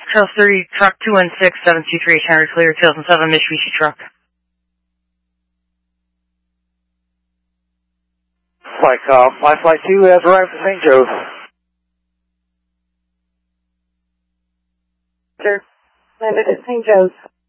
Tails 3, truck 216723, Henry Clear, Tails and 7, Mitsubishi truck. My flight 2 has arrived at St. Joe's. Sir, landed at St. Joe's.